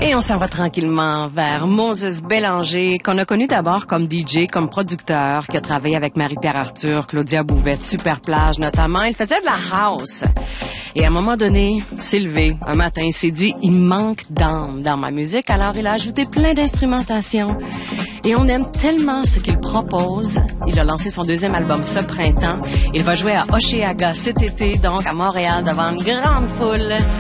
Et on s'en va tranquillement vers Moses Bélanger, qu'on a connu d'abord comme DJ, comme producteur, qui a travaillé avec Marie-Pierre Arthur, Claudia Bouvette, Superplage notamment. Il faisait de la house. Et à un moment donné, s'est levé un matin, il s'est dit, il manque d'âme dans ma musique. Alors il a ajouté plein d'instrumentation. Et on aime tellement ce qu'il propose. Il a lancé son deuxième album ce printemps. Il va jouer à Hochelaga cet été, donc à Montréal, devant une grande foule.